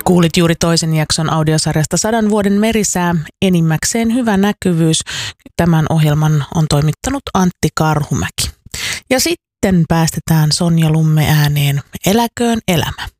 Kuulit juuri toisen jakson audiosarjasta 100 vuoden merisää, enimmäkseen hyvä näkyvyys. Tämän ohjelman on toimittanut Antti Karhumäki. Ja sitten päästetään Sonja Lumme ääneen Eläköön elämä.